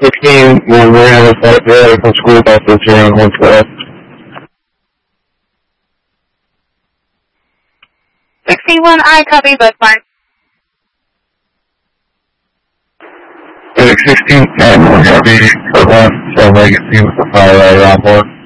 16, we're going to start there from school buses here on 112. 61, I copy bus barn. 16, and we're going to be for one, so legacy with the fire rider on board.